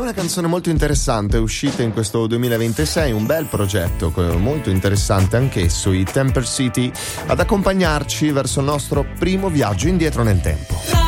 una canzone molto interessante, uscita in questo 2026, un bel progetto, molto interessante anch'esso, i Temper City, ad accompagnarci verso il nostro primo viaggio indietro nel tempo.